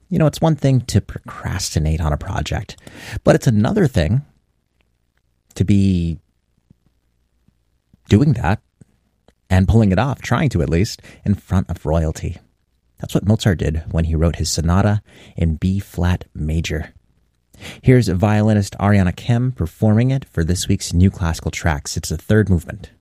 It's one thing to procrastinate on a project, but it's another thing to be doing that and pulling it off, trying to at least, in front of royalty. That's what Mozart did when he wrote his sonata in B-flat major. Here's violinist Ariana Kim performing it for this week's New Classical Tracks. It's the third movement.